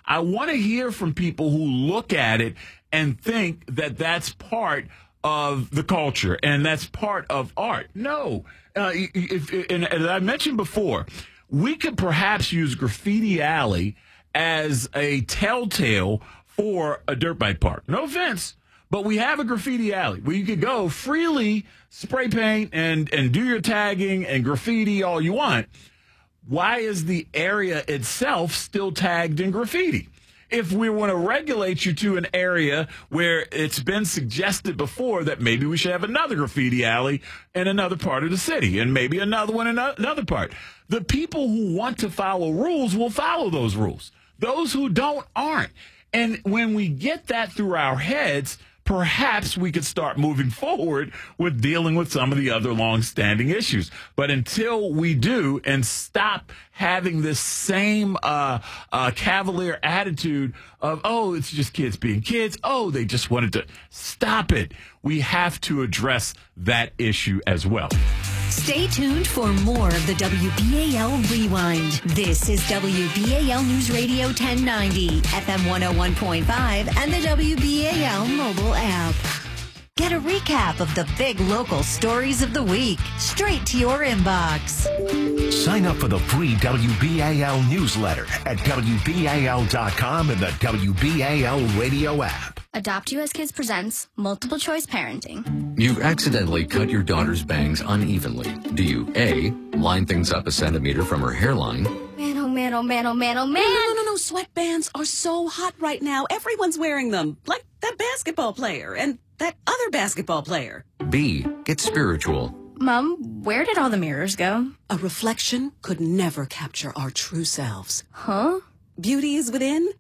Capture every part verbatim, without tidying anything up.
I want to hear from people who look at it and think that that's part of the culture and that's part of art. No. Uh, if, and as I mentioned before, we could perhaps use Graffiti Alley as a telltale for a dirt bike park. No offense, but we have a Graffiti Alley where you could go freely spray paint and, and do your tagging and graffiti all you want. Why is the area itself still tagged in graffiti? If we want to regulate you to an area where it's been suggested before that maybe we should have another Graffiti Alley in another part of the city and maybe another one in another part, the people who want to follow rules will follow those rules. Those who don't aren't. And when we get that through our heads, perhaps we could start moving forward with dealing with some of the other long-standing issues. But until we do and stop having this same uh, uh, cavalier attitude of, oh, it's just kids being kids. Oh, they just wanted to stop it. We have to address that issue as well. Stay tuned for more of the W B A L Rewind. This is W B A L News Radio ten ninety, F M one oh one point five, and the W B A L mobile app. Get a recap of the big local stories of the week straight to your inbox. Sign up for the free W B A L newsletter at W B A L dot com and the W B A L radio app. Adopt U S Kids presents Multiple Choice Parenting. You've accidentally cut your daughter's bangs unevenly. Do you A, line things up a centimeter from her hairline? Man, oh man, oh man, oh man, oh man. No, no, no, no. Sweatbands are so hot right now. Everyone's wearing them. Like that basketball player and that other basketball player. B, get spiritual. Mom, where did all the mirrors go? A reflection could never capture our true selves. Huh? Beauty is within.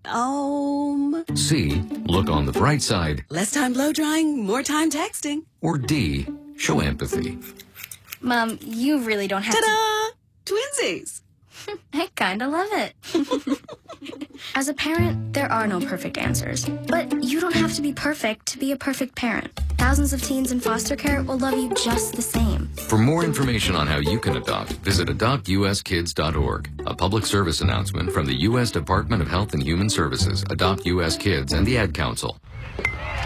Um. C, look on the bright side. Less time blow drying, more time texting. Or D, show empathy. Mom, you really don't have Ta-da! To... Twinsies. I kind of love it. As a parent, there are no perfect answers. But you don't have to be perfect to be a perfect parent. Thousands of teens in foster care will love you just the same. For more information on how you can adopt, visit adopt u s kids dot org. A public service announcement from the U S Department of Health and Human Services, Adopt U S Kids, and the Ad Council. Go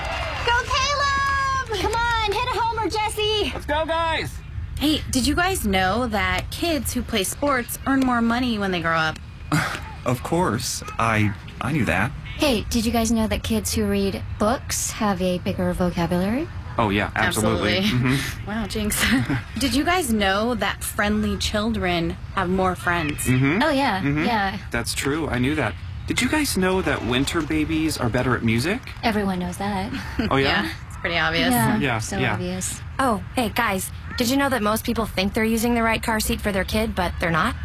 Caleb! Come on, hit a homer, Jesse! Let's go, guys! Hey, did you guys know that kids who play sports earn more money when they grow up? Of course. I I knew that. Hey, did you guys know that kids who read books have a bigger vocabulary? Oh, yeah, absolutely. Absolutely. Mm-hmm. Wow, Jinx. Did you guys know that friendly children have more friends? Mm-hmm. Oh, yeah, mm-hmm. yeah. That's true. I knew that. Did you guys know that winter babies are better at music? Everyone knows that. Oh, yeah? Yeah, it's pretty obvious. Yeah, Yeah, so yeah. obvious. Oh, hey, guys, did you know that most people think they're using the right car seat for their kid, but they're not?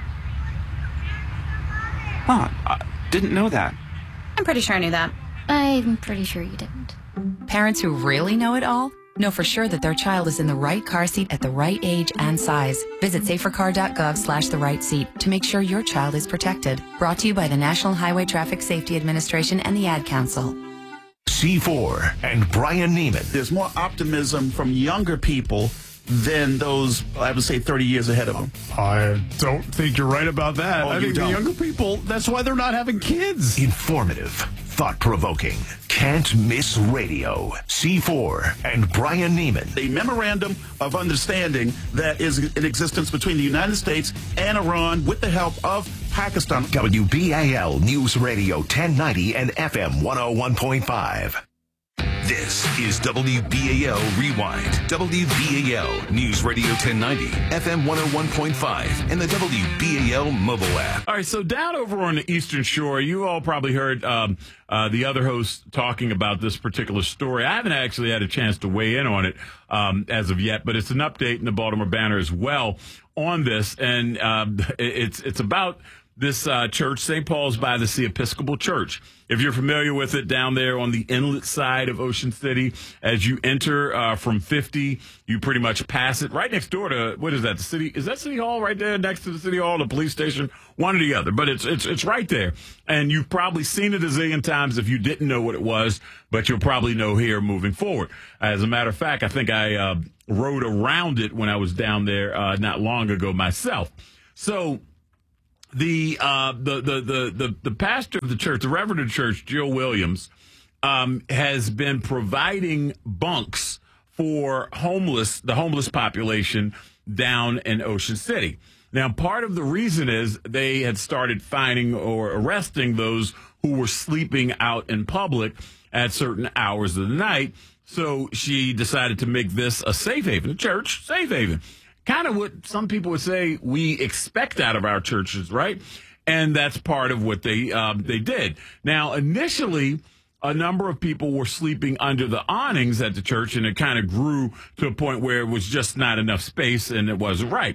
Huh, I didn't know that. I'm pretty sure I knew that. I'm pretty sure you didn't. Parents who really know it all know for sure that their child is in the right car seat at the right age and size. Visit safercar dot gov slash the right seat to make sure your child is protected. Brought to you by the National Highway Traffic Safety Administration and the Ad Council. C four and Brian Neiman. There's more optimism from younger people than those, I would say, thirty years ahead of them. I don't think you're right about that. Oh, I you think don't? the younger people, that's why they're not having kids. Informative, thought-provoking, can't miss radio. C four and Brian Neiman. A memorandum of understanding that is in existence between the United States and Iran with the help of Pakistan. W B A L News Radio ten ninety and F M one oh one point five. This is W B A L Rewind. W B A L News Radio ten ninety, F M one oh one point five, and the W B A L mobile app. All right, so down over on the Eastern Shore, you all probably heard um, uh, the other hosts talking about this particular story. I haven't actually had a chance to weigh in on it um, as of yet, but it's an update in the Baltimore Banner as well on this, and um, it's it's about this uh, church, Saint Paul's by the Sea Episcopal Church. If you're familiar with it, down there on the inlet side of Ocean City, as you enter uh, from fifty, you pretty much pass it right next door to, what is that, the city? Is that City Hall right there next to the City Hall, the police station? One or the other, but it's it's it's right there. And you've probably seen it a zillion times if you didn't know what it was, but you'll probably know here moving forward. As a matter of fact, I think I uh, rode around it when I was down there uh, not long ago myself. So the, uh, the, the, the, the, the pastor of the church, the Reverend of the church, Jill Williams, um, has been providing bunks for homeless, the homeless population down in Ocean City. Now, part of the reason is they had started finding or arresting those who were sleeping out in public at certain hours of the night. So she decided to make this a safe haven, a church safe haven. Kind of what some people would say we expect out of our churches, right? And that's part of what they um, they did. Now, initially, a number of people were sleeping under the awnings at the church, and it kind of grew to a point where it was just not enough space and it wasn't right.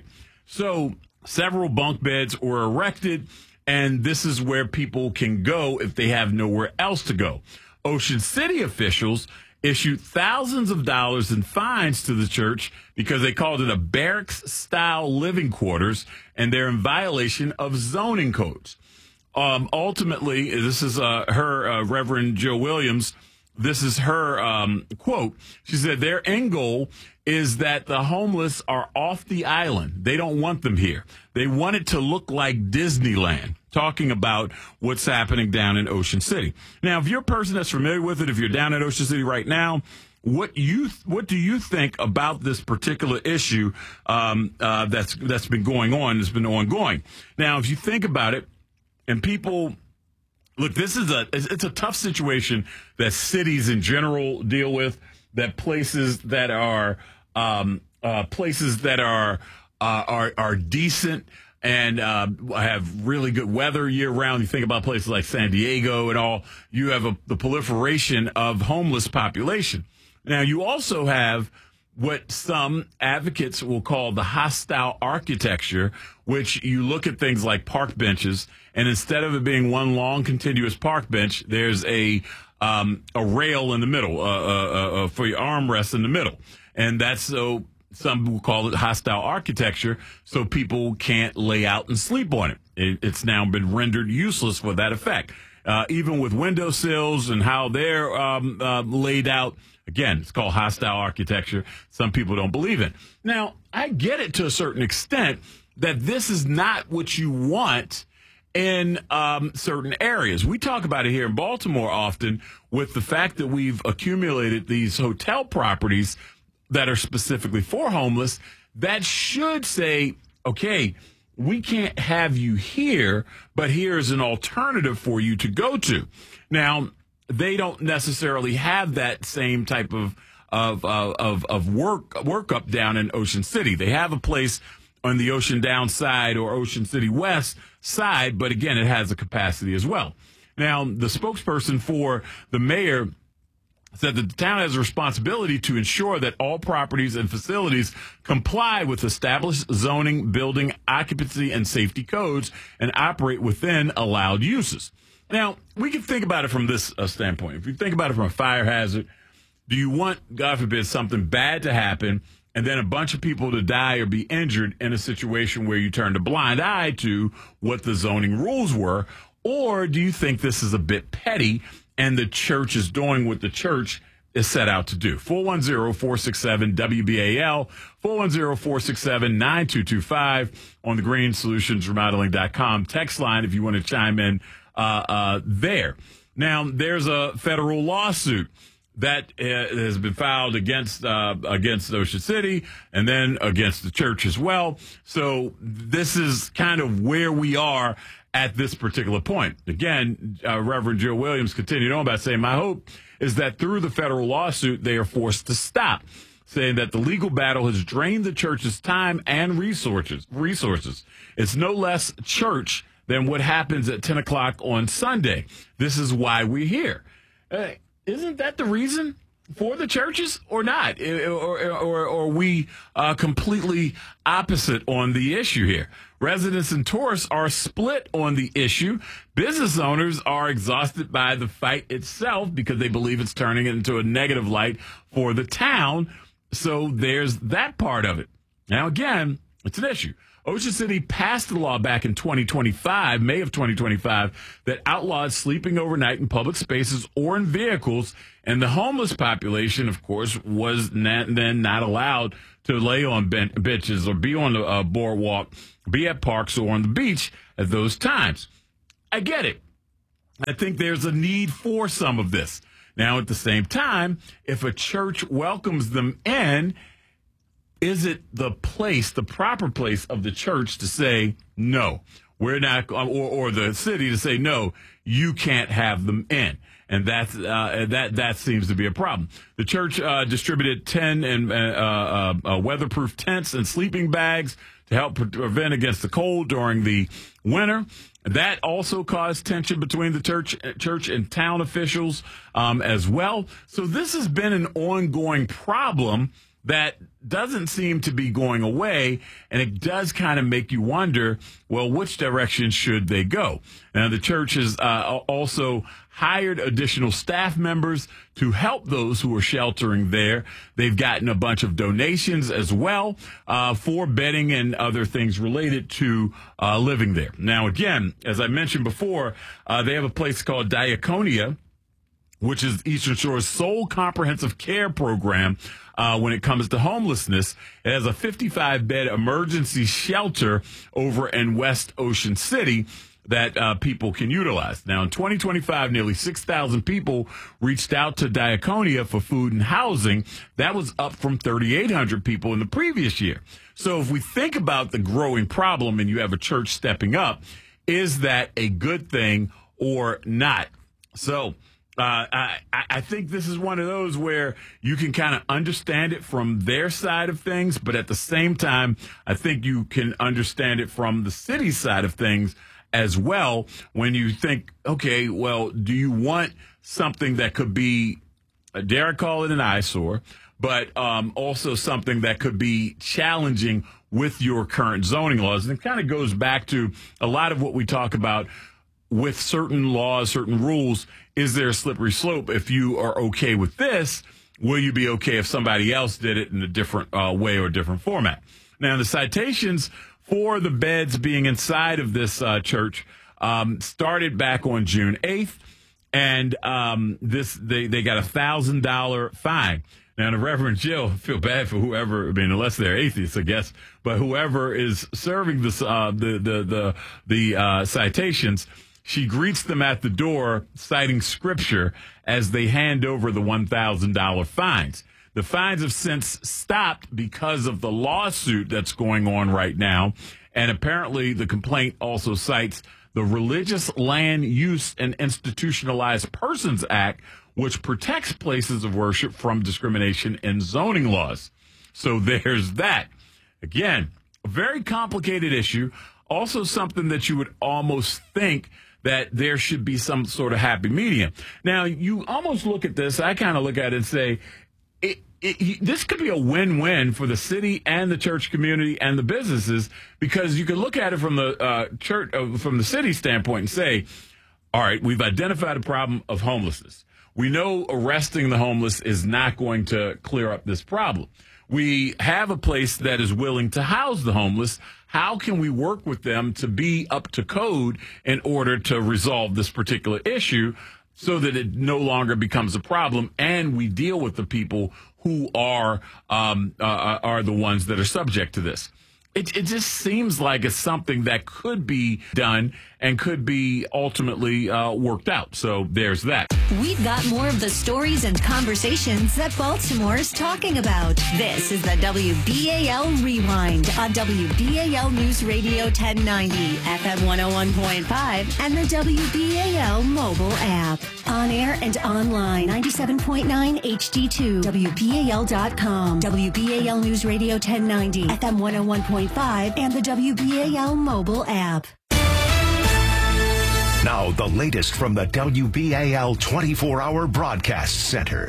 So several bunk beds were erected, and this is where people can go if they have nowhere else to go. Ocean City officials issued thousands of dollars in fines to the church because they called it a barracks-style living quarters, and they're in violation of zoning codes. Um, ultimately, this is uh, her, uh, Reverend Jill Williams, this is her um, quote. She said their end goal is that the homeless are off the island. They don't want them here. They want it to look like Disneyland, talking about what's happening down in Ocean City. Now, if you're a person that's familiar with it, if you're down in Ocean City right now, what you what do you think about this particular issue um, uh, that's that's been going on, that's been ongoing? Now, if you think about it, and people, look, this is a it's a tough situation that cities in general deal with, that places that are um, uh, places that are uh, are are decent and uh, have really good weather year round. You think about places like San Diego and all. You have a, the proliferation of homeless population. Now, you also have what some advocates will call the hostile architecture, which you look at things like park benches, and instead of it being one long continuous park bench, there's a um, a rail in the middle uh, uh, uh, for your armrest in the middle, and that's so some will call it hostile architecture, so people can't lay out and sleep on it. it it's now been rendered useless for that effect. Uh, even with windowsills and how they're um, uh, laid out. Again, it's called hostile architecture. Some people don't believe it. Now, I get it to a certain extent that this is not what you want in um, certain areas. We talk about it here in Baltimore often with the fact that we've accumulated these hotel properties that are specifically for homeless that should say, okay, we can't have you here, but here's an alternative for you to go to. Now, they don't necessarily have that same type of of uh, of of work workup down in Ocean City. They have a place on the Ocean Down side or Ocean City West side, but again, it has a capacity as well. Now, the spokesperson for the mayor said that the town has a responsibility to ensure that all properties and facilities comply with established zoning, building, occupancy, and safety codes and operate within allowed uses. Now, we can think about it from this uh, standpoint. If you think about it from a fire hazard, do you want, God forbid, something bad to happen and then a bunch of people to die or be injured in a situation where you turned a blind eye to what the zoning rules were? Or do you think this is a bit petty and the church is doing what the church is set out to do? four one zero, four six seven, W B A L, four one zero, four six seven, nine two two five on the green solutions remodeling dot com text line if you want to chime in uh, uh, there. Now, there's a federal lawsuit that uh, has been filed against uh, against Ocean City and then against the church as well. So this is kind of where we are at this particular point. Again, uh, Reverend Jill Williams continued on by saying, my hope is that through the federal lawsuit, they are forced to stop, saying that the legal battle has drained the church's time and resources. Resources. It's no less church than what happens at ten o'clock on Sunday. This is why we're here. Uh, isn't that the reason for the churches or not? Or, or, or, or are we uh, completely opposite on the issue here? Residents and tourists are split on the issue. Business owners are exhausted by the fight itself because they believe it's turning it into a negative light for the town. So there's that part of it. Now, again, it's an issue. Ocean City passed the law back in twenty twenty-five, May of twenty twenty-five, that outlawed sleeping overnight in public spaces or in vehicles. And the homeless population, of course, was not, then not allowed to lay on ben- benches or be on the uh, boardwalk, be at parks or on the beach at those times. I get it. I think there's a need for some of this. Now, at the same time, if a church welcomes them in, is it the place, the proper place of the church to say, no, we're not, or, or the city to say, no, you can't have them in? And that's, uh, that, that seems to be a problem. The church uh, distributed ten and, uh, uh, uh, weatherproof tents and sleeping bags to help pre- prevent against the cold during the winter. That also caused tension between the church, church and town officials um, as well. So this has been an ongoing problem that doesn't seem to be going away, and it does kind of make you wonder, well, which direction should they go? Now, the church has uh, also hired additional staff members to help those who are sheltering there. They've gotten a bunch of donations as well uh, for bedding and other things related to uh, living there. Now, again, as I mentioned before, uh, they have a place called Diaconia, which is Eastern Shore's sole comprehensive care program uh, when it comes to homelessness. It has a fifty-five bed emergency shelter over in West Ocean City that uh, people can utilize. Now, in twenty twenty-five, nearly six thousand people reached out to Diaconia for food and housing. That was up from thirty-eight hundred people in the previous year. So if we think about the growing problem and you have a church stepping up, is that a good thing or not? So Uh, I, I think this is one of those where you can kind of understand it from their side of things, but at the same time, I think you can understand it from the city side of things as well when you think, okay, well, do you want something that could be, uh, dare I call it an eyesore, but um, also something that could be challenging with your current zoning laws? And it kind of goes back to a lot of what we talk about with certain laws, certain rules. Is there a slippery slope? If you are okay with this, will you be okay if somebody else did it in a different uh, way or a different format? Now, the citations for the beds being inside of this uh, church um, started back on June eighth, and um, this they, they got a one thousand dollars fine. Now, the Reverend Jill, I feel bad for whoever, I mean, unless they're atheists, I guess, but whoever is serving this, uh, the the the the uh, citations, she greets them at the door, citing scripture as they hand over the one thousand dollars fines. The fines have since stopped because of the lawsuit that's going on right now. And apparently the complaint also cites the Religious Land Use and Institutionalized Persons Act, which protects places of worship from discrimination in zoning laws. So there's that. Again, a very complicated issue. Also something that you would almost think that there should be some sort of happy medium. Now, you almost look at this, I kind of look at it and say, it, it, this could be a win-win for the city and the church community and the businesses, because you could look at it from the uh, church, uh, from the city standpoint and say, all right, we've identified a problem of homelessness. We know arresting the homeless is not going to clear up this problem. We have a place that is willing to house the homeless. How can we work with them to be up to code in order to resolve this particular issue so that it no longer becomes a problem and we deal with the people who are um, uh, are the ones that are subject to this? It, it just seems like it's something that could be done and could be ultimately uh, worked out. So there's that. We've got more of the stories and conversations that Baltimore is talking about. This is the W B A L Rewind on W B A L News Radio ten ninety, F M one oh one point five, and the W B A L mobile app. On air and online, ninety-seven point nine H D two, W B A L dot com, W B A L News Radio ten ninety, F M one oh one point five, and the W B A L mobile app. Now, the latest from the W B A L twenty-four hour Broadcast Center.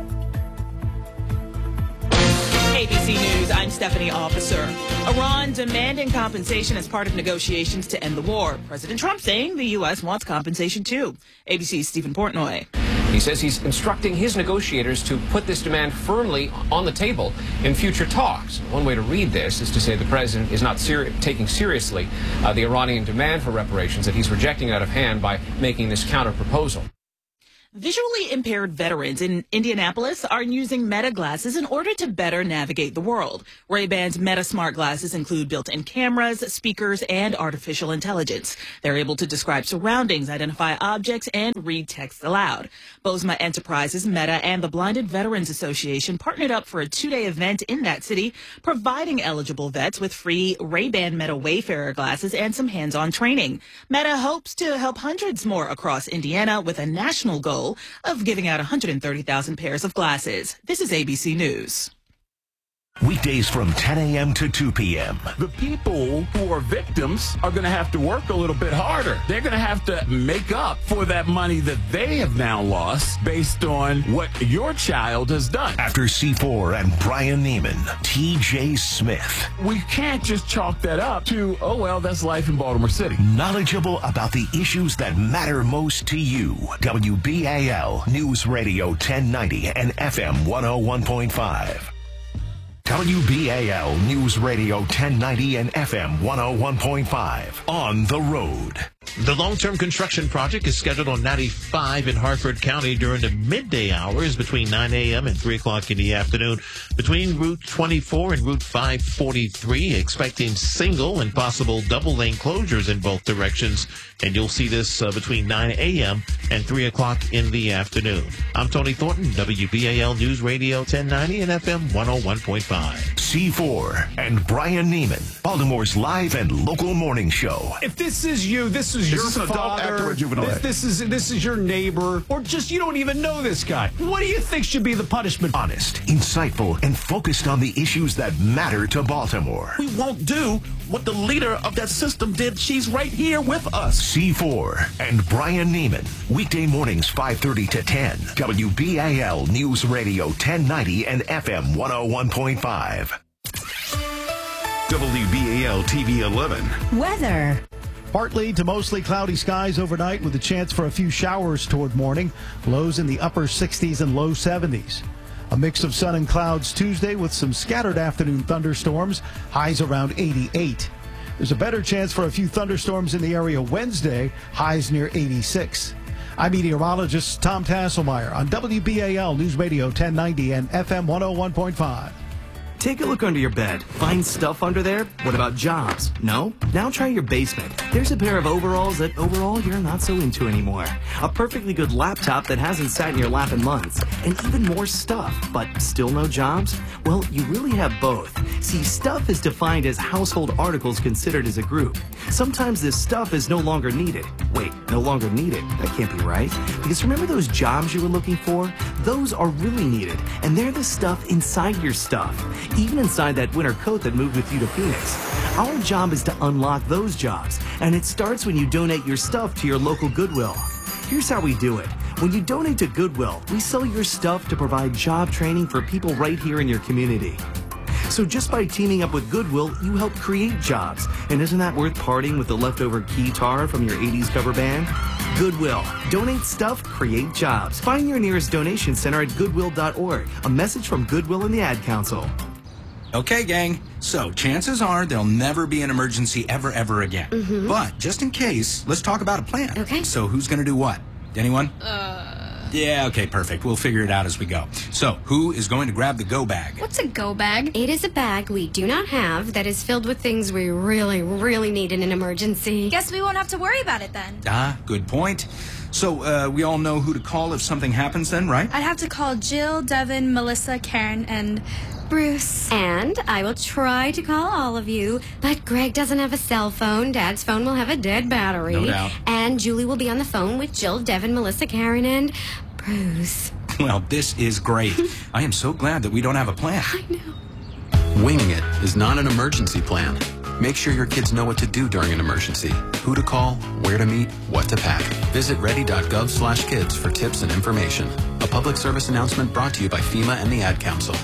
A B C News, I'm Stephanie Officer. Iran demanding compensation as part of negotiations to end the war. President Trump saying the U S wants compensation too. A B C's Stephen Portnoy. He says he's instructing his negotiators to put this demand firmly on the table in future talks. One way to read this is to say the president is not seri- taking seriously uh, the Iranian demand for reparations, that he's rejecting out of hand by making this counter-proposal. Visually impaired veterans in Indianapolis are using Meta glasses in order to better navigate the world. Ray-Ban's Meta Smart glasses include built-in cameras, speakers, and artificial intelligence. They're able to describe surroundings, identify objects, and read text aloud. Bosma Enterprises, Meta, and the Blinded Veterans Association partnered up for a two-day event in that city, providing eligible vets with free Ray-Ban Meta Wayfarer glasses and some hands-on training. Meta hopes to help hundreds more across Indiana with a national goal of giving out one hundred thirty thousand pairs of glasses. This is A B C News. Weekdays from ten a.m. to two p.m. The people who are victims are going to have to work a little bit harder. They're going to have to make up for that money that they have now lost based on what your child has done. After C four and Brian Neiman, T J Smith. We can't just chalk that up to, oh, well, that's life in Baltimore City. Knowledgeable about the issues that matter most to you. W B A L News Radio ten ninety and F M one oh one point five. W B A L News Radio ten ninety and F M one oh one point five. On the road. The long-term construction project is scheduled on ninety-five in Harford County during the midday hours between nine a.m. and three o'clock in the afternoon. Between Route twenty-four and Route five forty-three, expecting single and possible double-lane closures in both directions. And you'll see this uh, between nine a.m. and three o'clock in the afternoon. I'm Tony Thornton, W B A L News Radio ten ninety and F M one oh one point five. C four and Brian Neiman, Baltimore's live and local morning show. If this is you, this is Is your this an adult, father, active, or juvenile? this, this is this is your neighbor, or just you don't even know this guy. What do you think should be the punishment? Honest, insightful, and focused on the issues that matter to Baltimore. We won't do what the leader of that system did. She's right here with us. C four and Brian Neiman, weekday mornings five thirty to ten. W B A L News Radio ten ninety and F M one oh one point five. W B A L T V eleven. Weather. Partly to mostly cloudy skies overnight with a chance for a few showers toward morning. Lows in the upper sixties and low seventies. A mix of sun and clouds Tuesday with some scattered afternoon thunderstorms. Highs around eighty-eight. There's a better chance for a few thunderstorms in the area Wednesday. Highs near eighty-six. I'm meteorologist Tom Tasselmeyer on W B A L News Radio ten ninety and F M one oh one point five. Take a look under your bed. Find stuff under there? What about jobs? No? Now try your basement. There's a pair of overalls that overall you're not so into anymore. A perfectly good laptop that hasn't sat in your lap in months. And even more stuff, but still no jobs? Well, you really have both. See, stuff is defined as household articles considered as a group. Sometimes this stuff is no longer needed. Wait, no longer needed? That can't be right. Because remember those jobs you were looking for? Those are really needed. And they're the stuff inside your stuff. Even inside that winter coat that moved with you to Phoenix. Our job is to unlock those jobs, and it starts when you donate your stuff to your local Goodwill. Here's how we do it. When you donate to Goodwill, we sell your stuff to provide job training for people right here in your community. So just by teaming up with Goodwill, you help create jobs. And isn't that worth parting with the leftover guitar from your eighties cover band? Goodwill. Donate stuff, create jobs. Find your nearest donation center at goodwill dot org. A message from Goodwill and the Ad Council. Okay, gang. So chances are there'll never be an emergency ever, ever again. Mm-hmm. But just in case, let's talk about a plan. Okay. So who's going to do what? Anyone? Uh. Yeah, okay, perfect. We'll figure it out as we go. So who is going to grab the go bag? What's a go bag? It is a bag we do not have that is filled with things we really, really need in an emergency. Guess we won't have to worry about it then. Ah, good point. So uh, we all know who to call if something happens then, right? I'd have to call Jill, Devin, Melissa, Karen, and Bruce. And I will try to call all of you, but Greg doesn't have a cell phone. Dad's phone will have a dead battery. No doubt. And Julie will be on the phone with Jill, Devin, Melissa, Karen, and Bruce. Well, this is great. I am so glad that we don't have a plan. I know. Winging it is not an emergency plan. Make sure your kids know what to do during an emergency, who to call, where to meet, what to pack. Visit ready dot gov slash kids for tips and information. A public service announcement brought to you by FEMA and the Ad Council.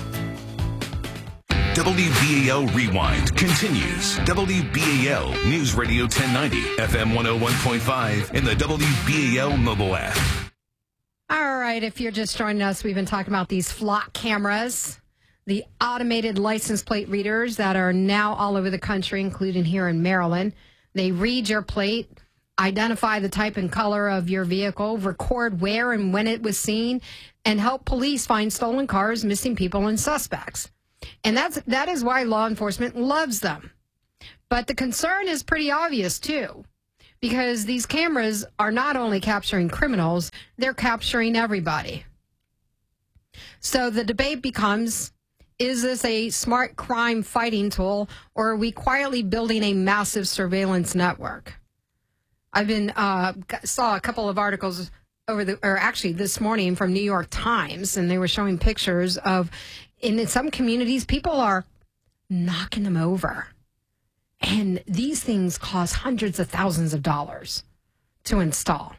W B A L Rewind continues. W B A L News Radio ten ninety, F M one oh one point five, and the W B A L mobile app. All right, if you're just joining us, we've been talking about these flock cameras, the automated license plate readers that are now all over the country, including here in Maryland. They read your plate identify the type and color of your vehicle, record where and when it was seen, and help police find stolen cars, missing people, and suspects. And that's that is why law enforcement loves them. But the concern is pretty obvious, too, because these cameras are not only capturing criminals, they're capturing everybody. So the debate becomes, is this a smart crime fighting tool, or are we quietly building a massive surveillance network? I've been uh, saw a couple of articles over the, or actually this morning from New York Times, and they were showing pictures of, in some communities, people are knocking them over. And these things cost hundreds of thousands of dollars to install.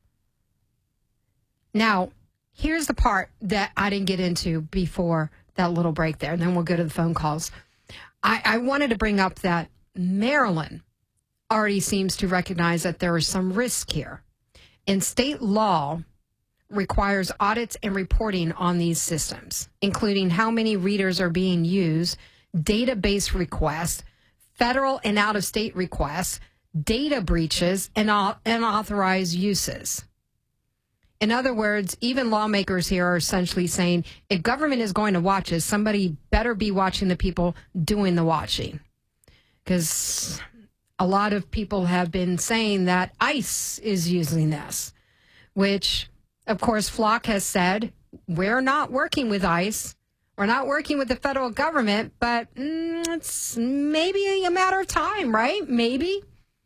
Now, here's the part that I didn't get into before that little break there, and then we'll go to the phone calls. I, I wanted to bring up that Maryland already seems to recognize that there is some risk here. And state law requires audits and reporting on these systems, including how many readers are being used, database requests, federal and out-of-state requests, data breaches, and unauthorized uses. In other words, even lawmakers here are essentially saying, if government is going to watch us, somebody better be watching the people doing the watching. Because a lot of people have been saying that ICE is using this, which, of course, Flock has said, we're not working with ICE. We're not working with the federal government, but mm, it's maybe a matter of time, right? Maybe.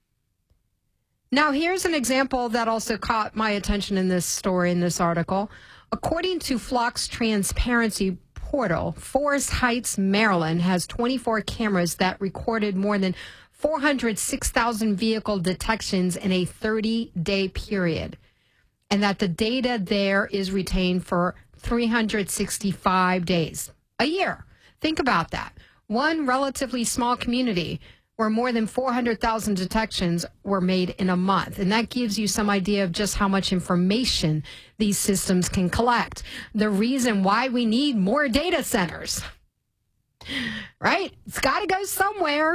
Now, here's an example that also caught my attention in this story, in this article. According to Flock's transparency portal, Forest Heights, Maryland has twenty-four cameras that recorded more than four hundred six thousand vehicle detections in a thirty-day period, and that the data there is retained for three hundred sixty-five days, a year. Think about that. One relatively small community where more than four hundred thousand detections were made in a month. And that gives you some idea of just how much information these systems can collect. The reason why we need more data centers, right? It's got to go somewhere.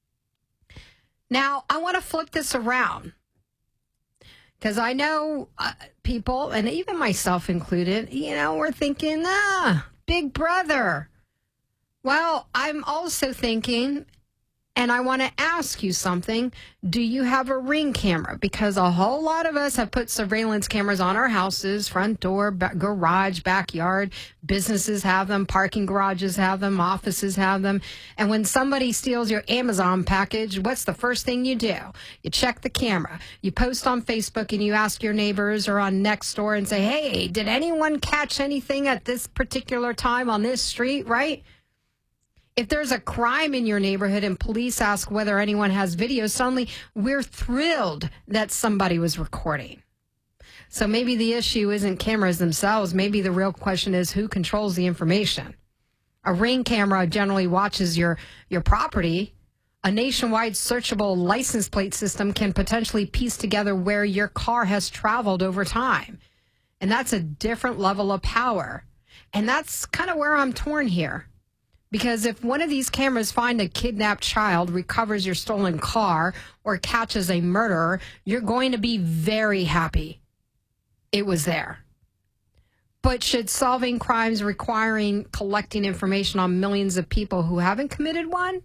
Now, I want to flip this around, because I know uh, people, and even myself included, you know, we're thinking, ah, Big Brother. Well, I'm also thinking, and I want to ask you something, do you have a Ring camera? Because a whole lot of us have put surveillance cameras on our houses, front door, ba- garage, backyard. Businesses have them, parking garages have them, offices have them. And when somebody steals your Amazon package, what's the first thing you do? You check the camera. You post on Facebook and you ask your neighbors or on Nextdoor and say, hey, did anyone catch anything at this particular time on this street, right? If there's a crime in your neighborhood and police ask whether anyone has video, suddenly we're thrilled that somebody was recording. So maybe the issue isn't cameras themselves. Maybe the real question is who controls the information. A Ring camera generally watches your, your property. A nationwide searchable license plate system can potentially piece together where your car has traveled over time. And that's a different level of power. And that's kind of where I'm torn here. Because if one of these cameras find a kidnapped child, recovers your stolen car, or catches a murderer, you're going to be very happy it was there. But should solving crimes requiring collecting information on millions of people who haven't committed one?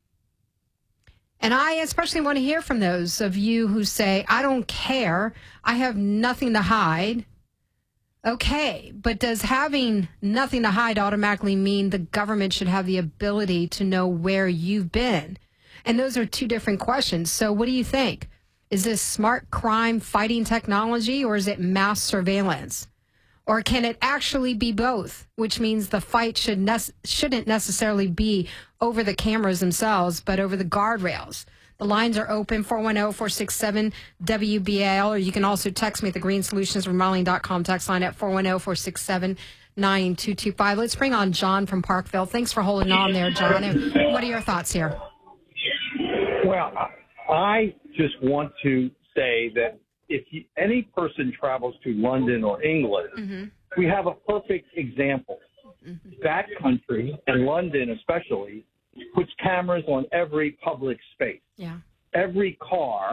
And I especially want to hear from those of you who say, I don't care, I have nothing to hide. Okay, but does having nothing to hide automatically mean the government should have the ability to know where you've been? And those are two different questions. So what do you think? Is this smart crime fighting technology, or is it mass surveillance? Or can it actually be both, which means the fight should ne- shouldn't necessarily be over the cameras themselves, but over the guardrails? The lines are open, four one zero, four six seven, W B A L, or you can also text me at the green solutions remodeling dot com text line at four one zero, four six seven, nine two two five. Let's bring on John from Parkville. Thanks for holding on there, John. And what are your thoughts here? Well, I just want to say that if you, any person travels to London or England, mm-hmm. we have a perfect example. Mm-hmm. That country, and London especially, puts cameras on every public space. Yeah. Every car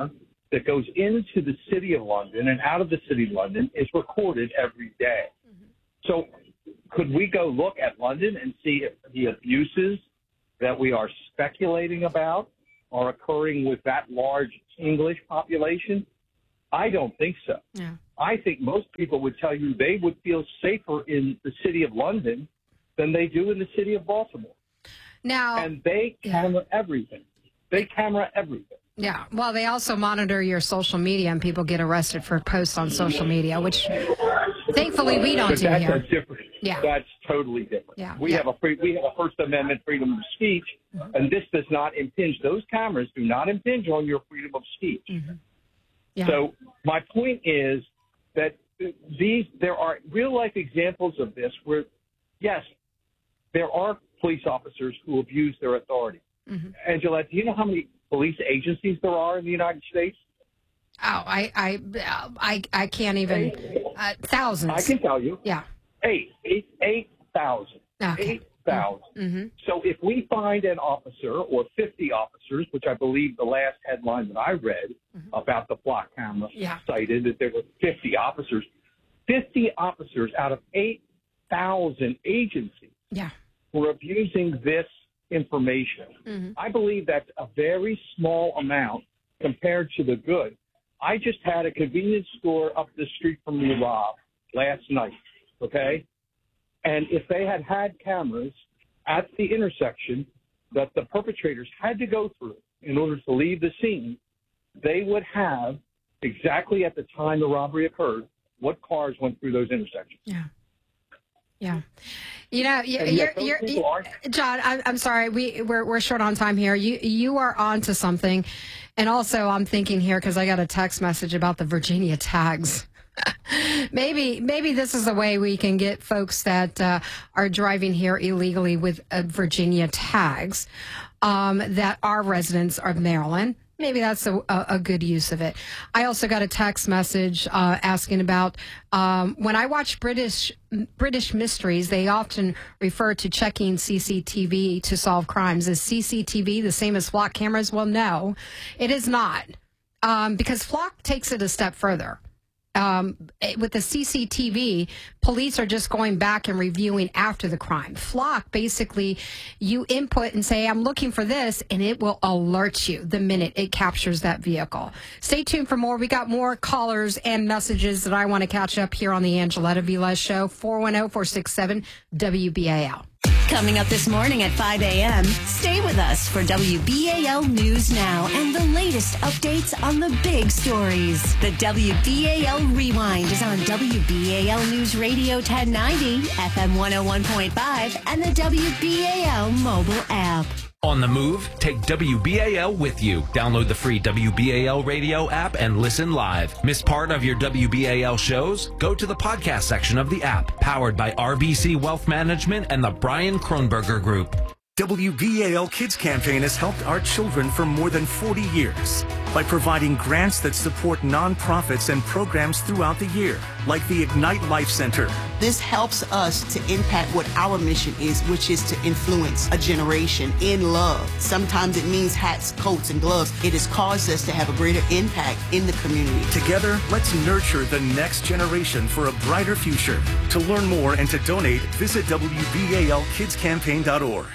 that goes into the city of London and out of the city of London is recorded every day. Mm-hmm. So could we go look at London and see if the abuses that we are speculating about are occurring with that large English population? I don't think so. Yeah. I think most people would tell you they would feel safer in the city of London than they do in the city of Baltimore. Now, and they camera yeah. everything. They camera everything. Yeah. Well, they also monitor your social media, and people get arrested for posts on social media, which thankfully we don't but do that's here. A different, yeah. That's totally different. Yeah. We yeah. have a free, we have a First Amendment freedom of speech, mm-hmm. and this does not impinge. Those cameras do not impinge on your freedom of speech. Mm-hmm. Yeah. So my point is that these there are real life examples of this where, yes, there are police officers who abuse their authority. Mm-hmm. Angela, do you know how many police agencies there are in the United States? Oh, I, I, I, I can't even. Uh, thousands. I can tell you. Yeah. Eight, eight, eight thousand. Okay. Eight thousand. Mm-hmm. So if we find an officer or fifty officers, which I believe the last headline that I read mm-hmm. about the flock camera yeah. cited that there were fifty officers, fifty officers out of eight thousand agencies yeah. were abusing this information. Mm-hmm. I believe that's a very small amount compared to the good. I just had a convenience store up the street from me robbed last night, okay? And if they had had cameras at the intersection that the perpetrators had to go through in order to leave the scene, they would have, exactly at the time the robbery occurred, what cars went through those intersections. Yeah. Yeah. You know, you're, yet you're, those you're, people aren't- John, I'm, I'm sorry. We, we're, we're short on time here. You, you are on to something. And also I'm thinking here, because I got a text message about the Virginia tags. maybe, maybe this is a way we can get folks that uh, are driving here illegally with uh, Virginia tags um, that are residents of Maryland. Maybe that's a, a good use of it. I also got a text message uh, asking about um, when I watch British British mysteries, they often refer to checking C C T V to solve crimes. Is C C T V the same as flock cameras? Well, no, it is not, um, because flock takes it a step further. Um, with the C C T V, police are just going back and reviewing after the crime. Flock, basically, you input and say, I'm looking for this, and it will alert you the minute it captures that vehicle. Stay tuned for more. We got more callers and messages that I want to catch up here on the Angeletta Velez Show. four one zero, four six seven, W B A L. Coming up this morning at five a.m., stay with us for W B A L News Now and the latest updates on the big stories. The W B A L Rewind is on W B A L News Radio ten ninety, F M one oh one point five, and the W B A L mobile app. On the move, take W B A L with you. Download the free W B A L radio app and listen live. Miss part of your W B A L shows? Go to the podcast section of the app, powered by R B C Wealth Management and the Brian Kronberger Group. W B A L Kids Campaign has helped our children for more than forty years by providing grants that support nonprofits and programs throughout the year, like the Ignite Life Center. This helps us to impact what our mission is, which is to influence a generation in love. Sometimes it means hats, coats, and gloves. It has caused us to have a greater impact in the community. Together, let's nurture the next generation for a brighter future. To learn more and to donate, visit W B A L kids campaign dot org.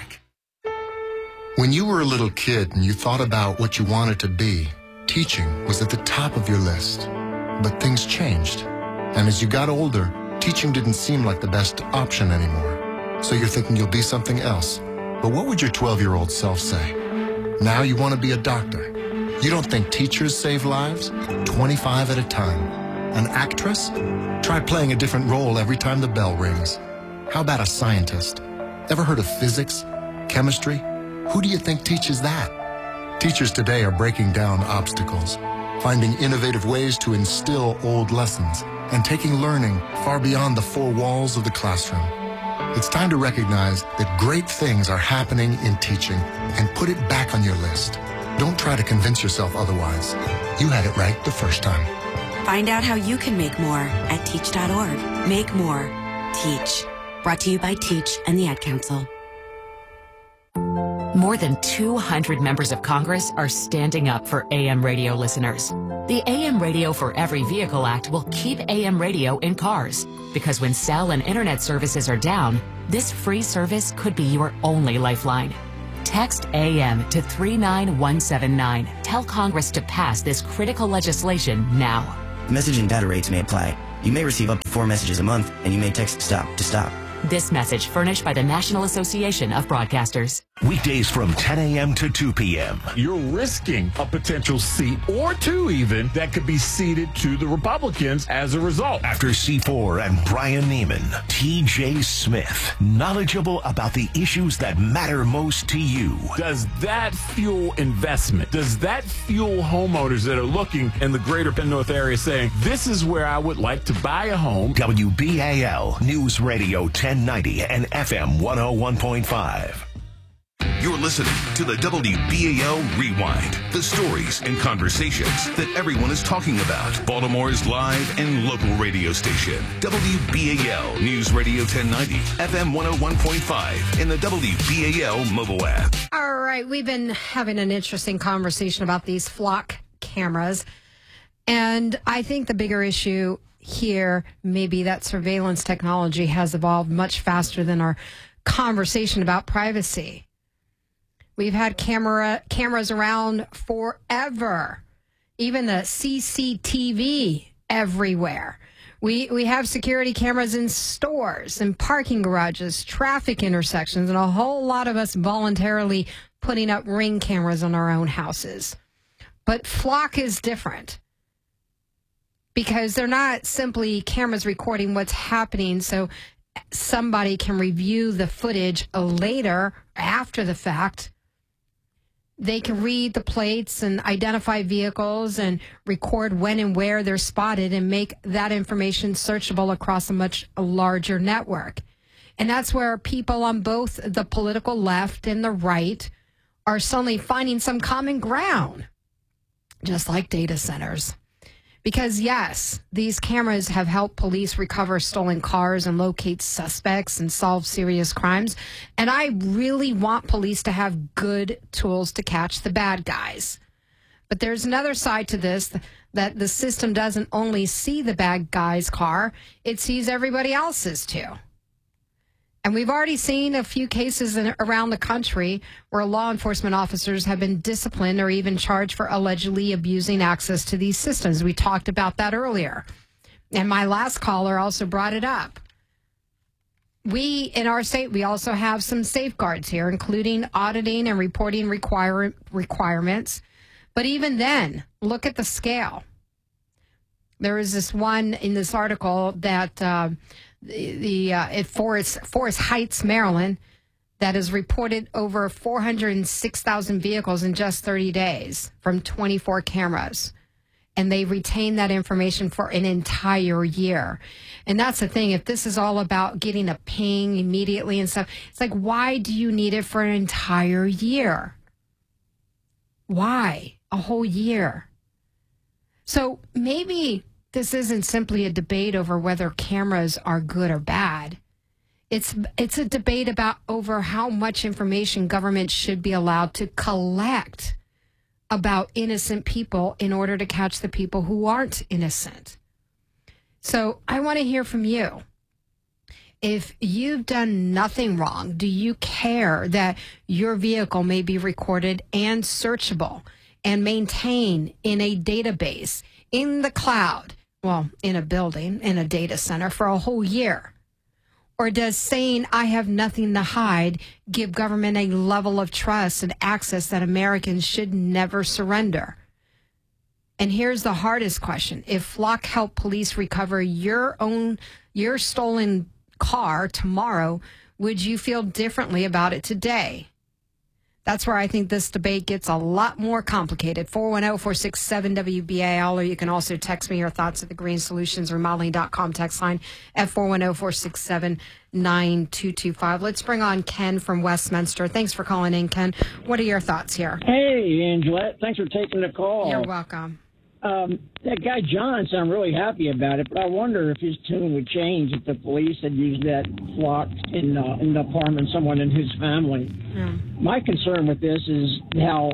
When you were a little kid and you thought about what you wanted to be, teaching was at the top of your list. But things changed. And as you got older, teaching didn't seem like the best option anymore. So you're thinking you'll be something else. But what would your twelve-year-old self say? Now you want to be a doctor. You don't think teachers save lives? twenty-five at a time. An actress? Try playing a different role every time the bell rings. How about a scientist? Ever heard of physics? Chemistry? Who do you think teaches that? Teachers today are breaking down obstacles, finding innovative ways to instill old lessons, and taking learning far beyond the four walls of the classroom. It's time to recognize that great things are happening in teaching and put it back on your list. Don't try to convince yourself otherwise. You had it right the first time. Find out how you can make more at teach dot org. Make more. Teach. Brought to you by Teach and the Ad Council. More than two hundred members of Congress are standing up for A M radio listeners. The A M Radio for Every Vehicle Act will keep A M radio in cars, because when cell and internet services are down, this free service could be your only lifeline. Text A M to three nine one seven nine. Tell Congress to pass this critical legislation now. Message and data rates may apply. You may receive up to four messages a month, and you may text STOP to stop. This message furnished by the National Association of Broadcasters. Weekdays from ten a.m. to two p.m. You're risking a potential seat or two even that could be ceded to the Republicans as a result. After C four and Brian Neiman, T J Smith, knowledgeable about the issues that matter most to you. Does that fuel investment? Does that fuel homeowners that are looking in the greater Penn North area saying, this is where I would like to buy a home? W B A L News Radio ten ninety and F M one oh one point five. You're listening to the W B A L Rewind, the stories and conversations that everyone is talking about. Baltimore's live and local radio station, W B A L News Radio ten ninety, F M one oh one point five, and the W B A L mobile app. All right, we've been having an interesting conversation about these flock cameras, and I think the bigger issue here may be that surveillance technology has evolved much faster than our conversation about privacy. We've had camera cameras around forever, even the C C T V everywhere. We we have security cameras in stores and parking garages, traffic intersections, and a whole lot of us voluntarily putting up Ring cameras on our own houses. But Flock is different, because they're not simply cameras recording what's happening so somebody can review the footage later, after the fact. They can read the plates and identify vehicles and record when and where they're spotted and make that information searchable across a much larger network. And that's where people on both the political left and the right are suddenly finding some common ground, just like data centers. Because, yes, these cameras have helped police recover stolen cars and locate suspects and solve serious crimes. And I really want police to have good tools to catch the bad guys. But there's another side to this, that the system doesn't only see the bad guy's car, it sees everybody else's too. And we've already seen a few cases in, around the country where law enforcement officers have been disciplined or even charged for allegedly abusing access to these systems. We talked about that earlier. And my last caller also brought it up. We, in our state, we also have some safeguards here, including auditing and reporting require, requirements. But even then, look at the scale. There is this one in this article that... Uh, The, the uh, at Forest Forest Heights, Maryland, that has reported over four hundred six thousand vehicles in just thirty days from twenty-four cameras. And they retain that information for an entire year. And that's the thing. If this is all about getting a ping immediately and stuff, it's like, why do you need it for an entire year? Why? A whole year. So maybe this isn't simply a debate over whether cameras are good or bad. It's it's a debate about over how much information government should be allowed to collect about innocent people in order to catch the people who aren't innocent. So I want to hear from you. If you've done nothing wrong, do you care that your vehicle may be recorded and searchable and maintained in a database, in the cloud? Well, in a building, in a data center for a whole year? Or does saying I have nothing to hide give government a level of trust and access that Americans should never surrender? And here's the hardest question. If Flock helped police recover your own, your stolen car tomorrow, would you feel differently about it today? That's where I think this debate gets a lot more complicated. four one zero, four six seven, W B A L, or you can also text me your thoughts at the green solutions remodeling dot com text line at four one zero, four six seven, nine two two five. Let's bring on Ken from Westminster. Thanks for calling in, Ken. What are your thoughts here? Hey, Angelette. Thanks for taking the call. You're welcome. Um, that guy Johnson, I'm really happy about it, but I wonder if his tune would change if the police had used that flock in uh, in the apartment, someone in his family. Yeah. My concern with this is how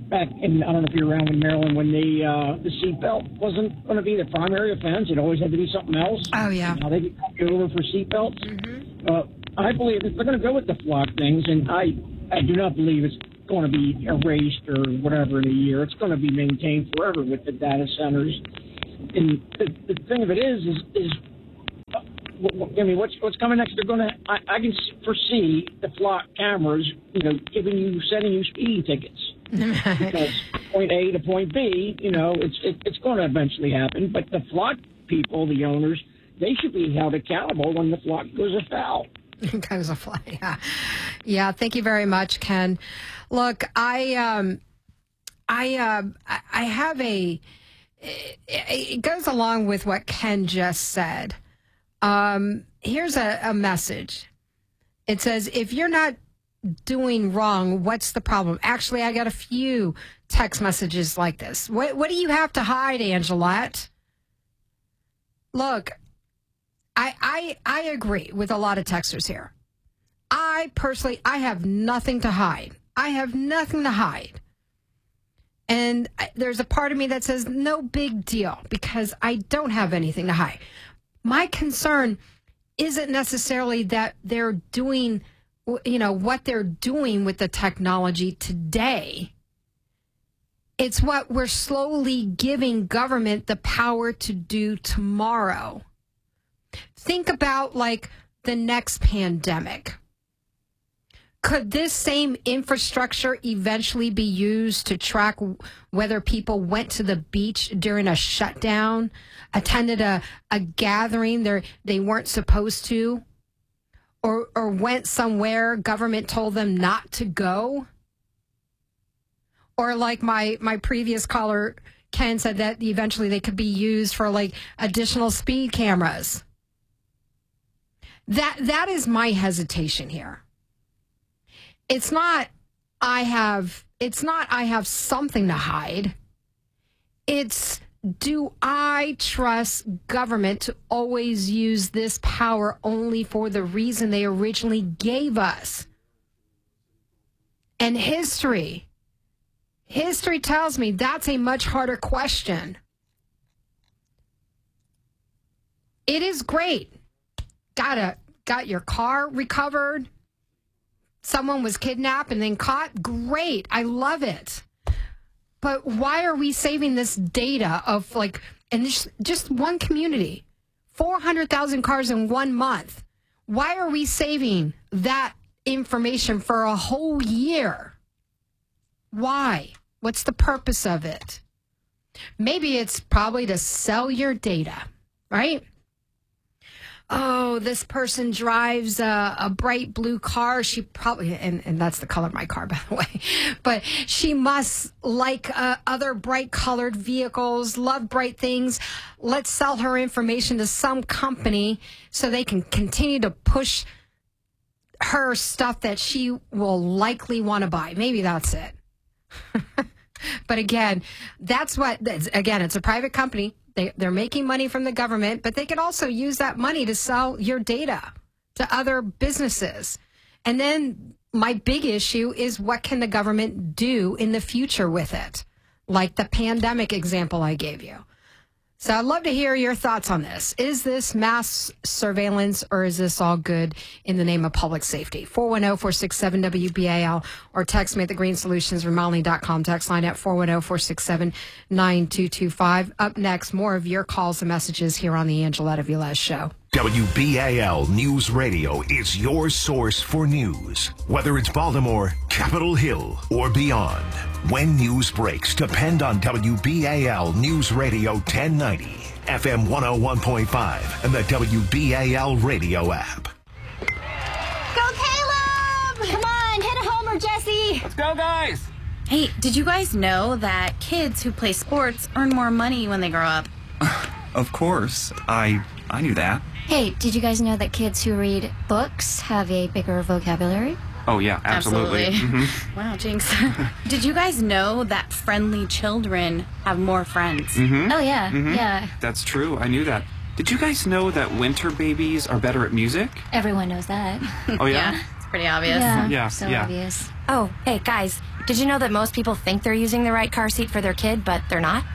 back in, I don't know if you're around in Maryland, when the uh, the seatbelt wasn't going to be the primary offense. It always had to be something else. Oh, yeah. Now they get you over for seatbelts. Mm-hmm. Uh, I believe if they're going to go with the flock things, and I, I do not believe it's going to be erased or whatever in a year. It's going to be maintained forever with the data centers. And the, the thing of it is, is, is I mean, what's what's coming next? They're going to. I, I can foresee the flock cameras, you know, giving you, sending you speeding tickets because point A to point B, you know, it's it, it's going to eventually happen. But the flock people, the owners, they should be held accountable when the flock goes afoul. goes afoul. Yeah, yeah. Thank you very much, Ken. Look, I um, I uh, I have a. It, it goes along with what Ken just said. Um, here's a, a message. It says, if you're not doing wrong, what's the problem? Actually, I got a few text messages like this. What, what do you have to hide, Angelette? Look, I, I, I agree with a lot of texters here. I personally, I have nothing to hide. I have nothing to hide. And there's a part of me that says, no big deal, because I don't have anything to hide. My concern isn't necessarily that they're doing, you know, what they're doing with the technology today. It's what we're slowly giving government the power to do tomorrow. Think about, like, the next pandemic. Could this same infrastructure eventually be used to track whether people went to the beach during a shutdown, attended a, a gathering they they weren't supposed to, or or went somewhere government told them not to go? Or like my, my previous caller, Ken, said that eventually they could be used for like additional speed cameras. That that is my hesitation here. It's not I have it's not I have something to hide. It's, do I trust government to always use this power only for the reason they originally gave us? And history, history tells me that's a much harder question. It is great. Got a, got your car recovered. Someone was kidnapped and then caught. Great. I love it. But why are we saving this data of, like, and just, just one community, four hundred thousand cars in one month? Why are we saving that information for a whole year? Why? What's the purpose of it? Maybe it's probably to sell your data, right? Oh, this person drives a, a bright blue car. She probably, and, and that's the color of my car, by the way, but she must like uh, other bright colored vehicles, love bright things. Let's sell her information to some company so they can continue to push her stuff that she will likely want to buy. Maybe that's it. But again, that's what, again, it's a private company. They, they're making money from the government, but they could also use that money to sell your data to other businesses. And then my big issue is, what can the government do in the future with it? Like the pandemic example I gave you. So I'd love to hear your thoughts on this. Is this mass surveillance, or is this all good in the name of public safety? four one zero, four six seven, W B A L or text me at the green solutions remodeling dot com text line at four one zero, four six seven, nine two two five. Up next, more of your calls and messages here on the Angeletta Velez Show. W B A L News Radio is your source for news. Whether it's Baltimore, Capitol Hill, or beyond. When news breaks, depend on W B A L News Radio ten ninety, F M one oh one point five, and the W B A L radio app. Go Caleb! Come on, hit a homer, Jesse! Let's go, guys! Hey, did you guys know that kids who play sports earn more money when they grow up? Of course. I I knew that. Hey, did you guys know that kids who read books have a bigger vocabulary? Oh, yeah, absolutely. Absolutely. Mm-hmm. Wow, Jinx. Did you guys know that friendly children have more friends? Mm-hmm. Oh, yeah, mm-hmm. yeah. That's true. I knew that. Did you guys know that winter babies are better at music? Everyone knows that. Oh, yeah? Yeah. pretty obvious. Yeah, yeah. So yeah. obvious. Oh, hey, guys. Did you know that most people think they're using the right car seat for their kid, but they're not?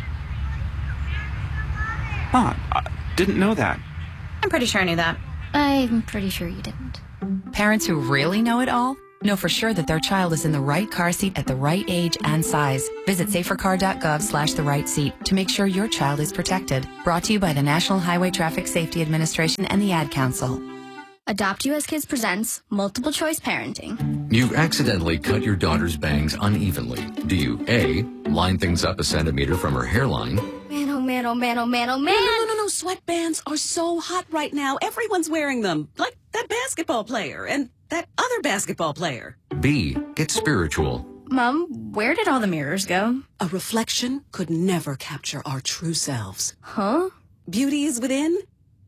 Huh, I didn't know that. I'm pretty sure I knew that. I'm pretty sure you didn't. Parents who really know it all know for sure that their child is in the right car seat at the right age and size. Visit safercar.gov slash the right seat to make sure your child is protected. Brought to you by the National Highway Traffic Safety Administration and the Ad Council. Adopt U S Kids presents Multiple Choice Parenting. You accidentally cut your daughter's bangs unevenly. Do you A, line things up a centimeter from her hairline? Man, oh man, oh man, oh man, oh man. No, no, no, no, sweatbands are so hot right now. Everyone's wearing them. Like that basketball player and that other basketball player. B, get spiritual. Mom, where did all the mirrors go? A reflection could never capture our true selves. Huh? Beauty is within.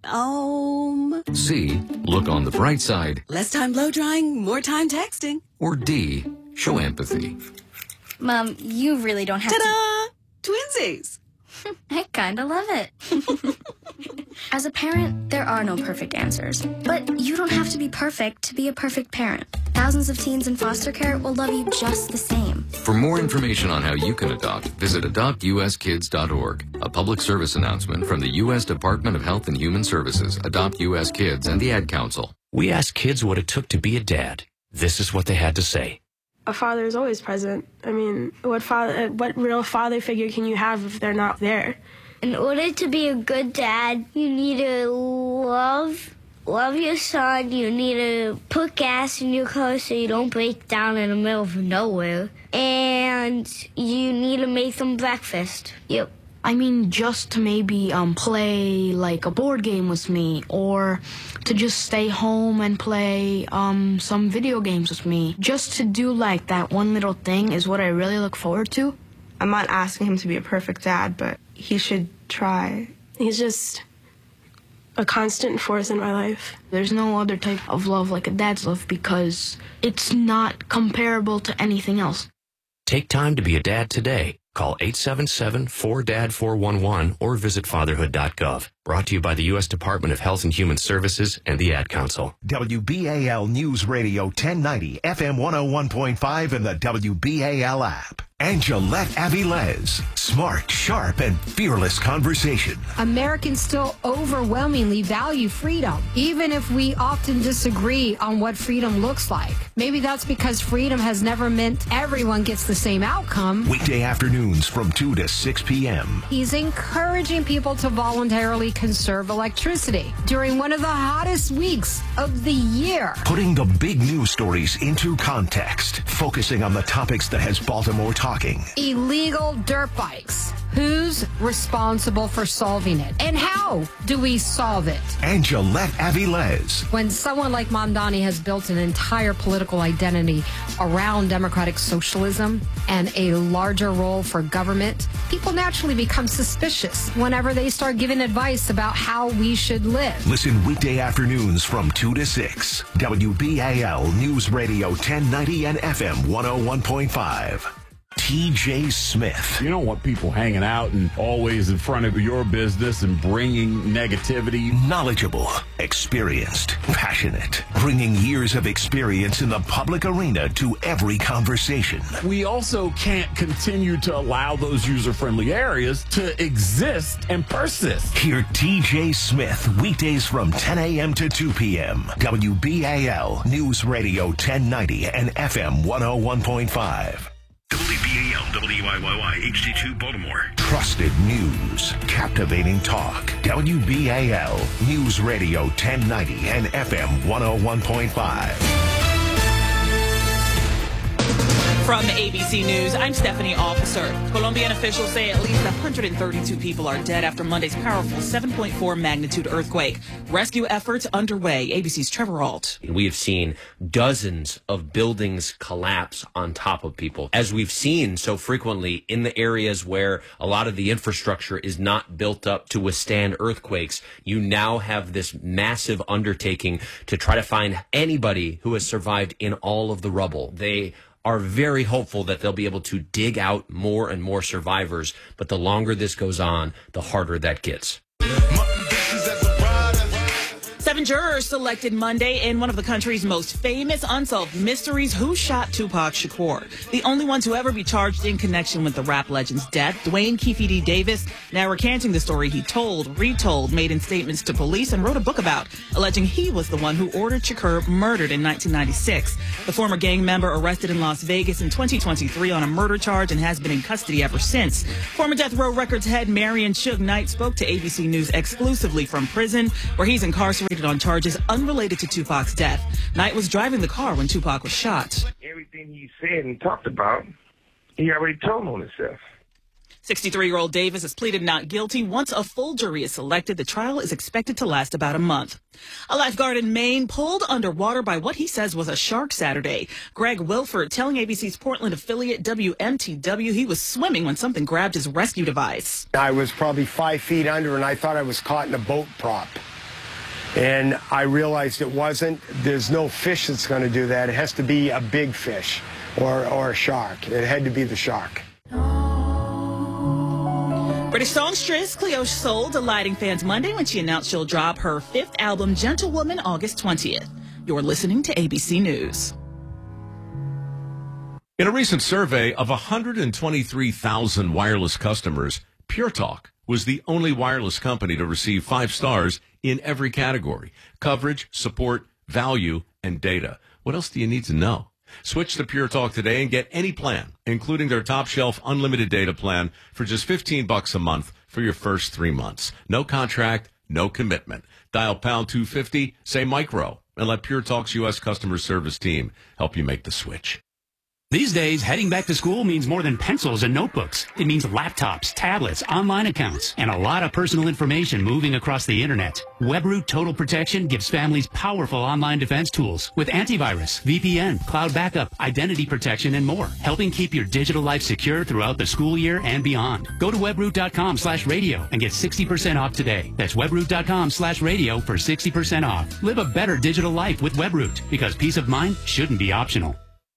Um. C, look on the bright side. Less time blow drying, more time texting. Or D, show empathy. Mom, you really don't have Ta-da! to... Twinsies! I kinda love it. As a parent, there are no perfect answers. But you don't have to be perfect to be a perfect parent. Thousands of teens in foster care will love you just the same. For more information on how you can adopt, visit adopt u s kids dot org. A public service announcement from the U S Department of Health and Human Services, Adopt U S Kids, and the Ad Council. We asked kids what it took to be a dad. This is what they had to say. A father is always present. I mean, what father, what real father figure can you have if they're not there? In order to be a good dad, you need to love, love your son. You need to put gas in your car so you don't break down in the middle of nowhere. And you need to make them breakfast. Yep. I mean, just to maybe um, play like a board game with me, or to just stay home and play um, some video games with me. Just to do like that one little thing is what I really look forward to. I'm not asking him to be a perfect dad, but he should try. He's just a constant force in my life. There's no other type of love like a dad's love because it's not comparable to anything else. Take time to be a dad today. Call eight seven seven, four D A D, four one one or visit fatherhood dot gov. Brought to you by the U S Department of Health and Human Services and the Ad Council. W B A L News Radio ten ninety, F M one oh one point five, and the W B A L app. Angelette Avilés. Smart, sharp, and fearless conversation. Americans still overwhelmingly value freedom, even if we often disagree on what freedom looks like. Maybe that's because freedom has never meant everyone gets the same outcome. Weekday afternoons from two to six p.m. He's encouraging people to voluntarily conserve electricity during one of the hottest weeks of the year. Putting the big news stories into context, focusing on the topics that has Baltimore talking. Illegal dirt bikes. Who's responsible for solving it? And how do we solve it? Angelette Avilés. When someone like Mamdani has built an entire political identity around democratic socialism and a larger role for government, people naturally become suspicious whenever they start giving advice about how we should live. Listen weekday afternoons from two to six. W B A L News Radio ten ninety and F M one oh one point five. T J Smith. You don't want people hanging out and always in front of your business and bringing negativity. Knowledgeable, experienced, passionate, bringing years of experience in the public arena to every conversation. We also can't continue to allow those user-friendly areas to exist and persist. Hear T J Smith weekdays from ten a.m. to two p.m. W B A L News Radio ten ninety and F M one oh one point five. W B A L W I Y Y H D two Baltimore. Trusted news, captivating talk. W B A L News Radio ten ninety and F M one oh one point five. From A B C News, I'm Stephanie Officer. Colombian officials say at least one hundred thirty-two people are dead after Monday's powerful seven point four magnitude earthquake. Rescue efforts underway. A B C's Trevor Ault. We have seen dozens of buildings collapse on top of people, as we've seen so frequently in the areas where a lot of the infrastructure is not built up to withstand earthquakes. You now have this massive undertaking to try to find anybody who has survived in all of the rubble. They are very hopeful that they'll be able to dig out more and more survivors, but the longer this goes on, the harder that gets. Seven jurors selected Monday in one of the country's most famous unsolved mysteries: who shot Tupac Shakur? The only one to ever be charged in connection with the rap legend's death, Dwayne Keefe D. Davis, now recanting the story he told, retold, made in statements to police, and wrote a book about, alleging he was the one who ordered Shakur murdered in nineteen ninety-six. The former gang member arrested in Las Vegas in twenty twenty-three on a murder charge and has been in custody ever since. Former Death Row Records head Marion Suge Knight spoke to A B C News exclusively from prison, where he's incarcerated on charges unrelated to Tupac's death. Knight was driving the car when Tupac was shot. Everything he said and talked about, he already told on himself. sixty-three-year-old Davis has pleaded not guilty. Once a full jury is selected, the trial is expected to last about a month. A lifeguard in Maine pulled underwater by what he says was a shark Saturday. Greg Wilford telling A B C's Portland affiliate W M T W he was swimming when something grabbed his rescue device. I was probably five feet under, and I thought I was caught in a boat prop. And I realized it wasn't. There's no fish that's going to do that. It has to be a big fish or, or a shark. It had to be the shark. British songstress Cleo Sol delighting fans Monday when she announced she'll drop her fifth album, Gentlewoman, August twentieth. You're listening to A B C News. In a recent survey of one hundred twenty-three thousand wireless customers, Pure Talk was the only wireless company to receive five stars in every category: coverage, support, value, and data. What else do you need to know? Switch to Pure Talk today and get any plan, including their top shelf unlimited data plan, for just fifteen bucks a month for your first three months. No contract, no commitment. Dial pound two fifty, say micro, and let Pure Talk's U S customer service team help you make the switch. These days, heading back to school means more than pencils and notebooks. It means laptops, tablets, online accounts, and a lot of personal information moving across the internet. WebRoot Total Protection gives families powerful online defense tools with antivirus, V P N, cloud backup, identity protection, and more, helping keep your digital life secure throughout the school year and beyond. Go to webroot.com slash radio and get sixty percent off today. That's webroot.com slash radio for sixty percent off. Live a better digital life with WebRoot, because peace of mind shouldn't be optional.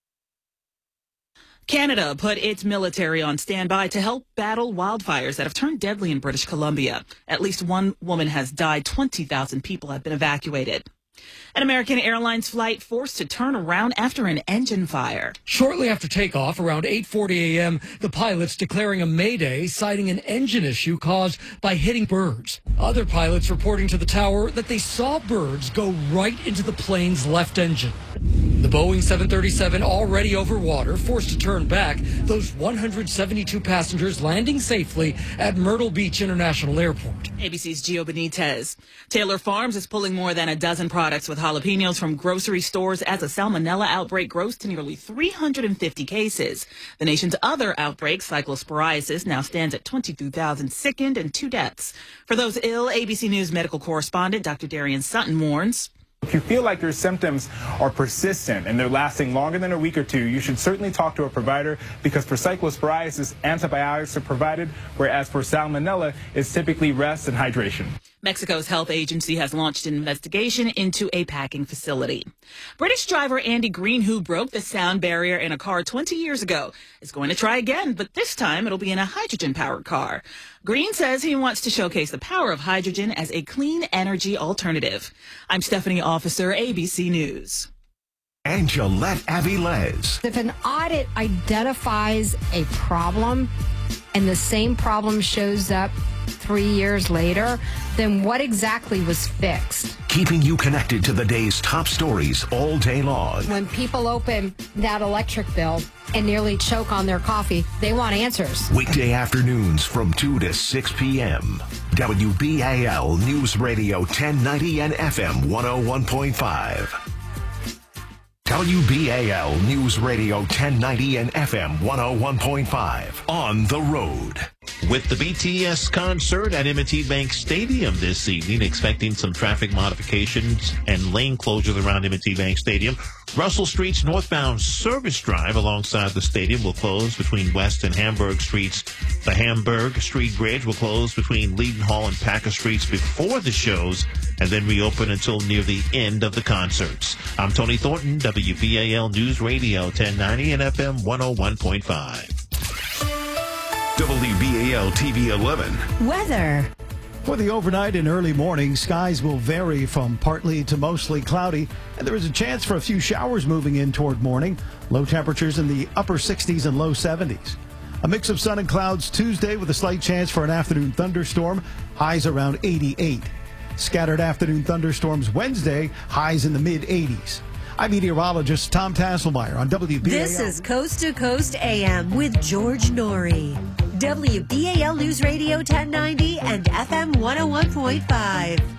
Canada put its military on standby to help battle wildfires that have turned deadly in British Columbia. At least one woman has died. twenty thousand people have been evacuated. An American Airlines flight forced to turn around after an engine fire. Shortly after takeoff, around eight forty a m, the pilots declaring a mayday, citing an engine issue caused by hitting birds. Other pilots reporting to the tower that they saw birds go right into the plane's left engine. The Boeing seven thirty-seven, already over water, forced to turn back, those one hundred seventy-two passengers landing safely at Myrtle Beach International Airport. A B C's Gio Benitez. Taylor Farms is pulling more than a dozen products with jalapenos from grocery stores as a salmonella outbreak grows to nearly three hundred fifty cases. The nation's other outbreak, cyclosporiasis, now stands at twenty-two thousand sickened and two deaths. For those ill, A B C News medical correspondent Doctor Darian Sutton warns. If you feel like your symptoms are persistent and they're lasting longer than a week or two, you should certainly talk to a provider, because for cyclosporiasis, antibiotics are provided, whereas for salmonella, it's typically rest and hydration. Mexico's health agency has launched an investigation into a packing facility. British driver Andy Green, who broke the sound barrier in a car twenty years ago, is going to try again, but this time it'll be in a hydrogen-powered car. Green says he wants to showcase the power of hydrogen as a clean energy alternative. I'm Stephanie Officer, A B C News. And Gillette Avilés. If an audit identifies a problem and the same problem shows up three years later, then what exactly was fixed? Keeping you connected to the day's top stories all day long. When people open that electric bill and nearly choke on their coffee, they want answers. Weekday afternoons from two to six p m W B A L News Radio ten ninety and F M one oh one point five. W B A L News Radio ten ninety and F M one oh one point five. On the road. With the B T S concert at M and T Bank Stadium this evening, expecting some traffic modifications and lane closures around M and T Bank Stadium. Russell Street's northbound service drive alongside the stadium will close between West and Hamburg Streets. The Hamburg Street Bridge will close between Leadenhall and Packer Streets before the shows, and then reopen until near the end of the concerts. I'm Tony Thornton, W B A L News Radio ten ninety and F M one oh one point five. W B A L T V eleven. Weather. For the overnight and early morning, skies will vary from partly to mostly cloudy, and there is a chance for a few showers moving in toward morning. Low temperatures in the upper sixties and low seventies. A mix of sun and clouds Tuesday with a slight chance for an afternoon thunderstorm, highs around eighty-eight. Scattered afternoon thunderstorms Wednesday, highs in the mid eighties. I'm meteorologist Tom Tasselmeyer on W B A L. This is Coast to Coast A M with George Norrie. W B A L News Radio ten ninety and F M one oh one point five.